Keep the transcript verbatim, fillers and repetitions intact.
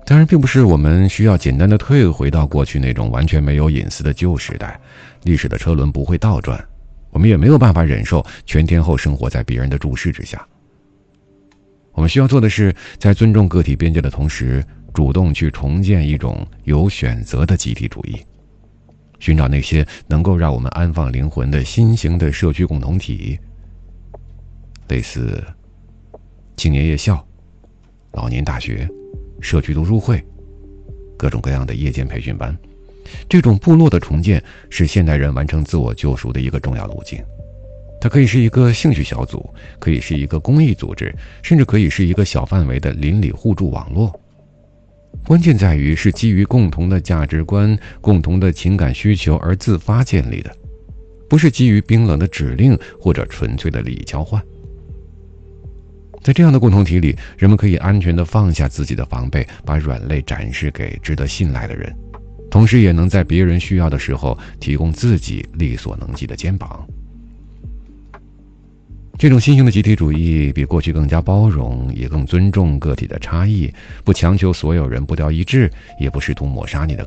当然，并不是我们需要简单的退回到过去那种完全没有隐私的旧时代，历史的车轮不会倒转，我们也没有办法忍受全天候生活在别人的注视之下。我们需要做的是，在尊重个体边界的同时，主动去重建一种有选择的集体主义，寻找那些能够让我们安放灵魂的新型的社区共同体，类似青年夜校、老年大学、社区读书会，各种各样的夜间培训班。这种部落的重建是现代人完成自我救赎的一个重要路径。它可以是一个兴趣小组，可以是一个公益组织，甚至可以是一个小范围的邻里互助网络。关键在于是基于共同的价值观、共同的情感需求而自发建立的，不是基于冰冷的指令或者纯粹的利益交换。在这样的共同体里，人们可以安全地放下自己的防备，把软肋展示给值得信赖的人，同时也能在别人需要的时候提供自己力所能及的肩膀。这种新型的集体主义比过去更加包容，也更尊重个体的差异，不强求所有人步调一致，也不试图抹杀你的